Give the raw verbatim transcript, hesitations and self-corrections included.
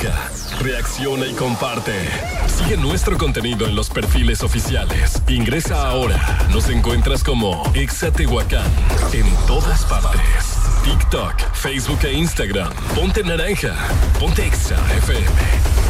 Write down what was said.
Naranja. Reacciona y comparte. Sigue nuestro contenido en los perfiles oficiales. Ingresa ahora. Nos encuentras como Exa Tehuacán en todas partes. TikTok, Facebook e Instagram. Ponte Naranja. Ponte Exa F M.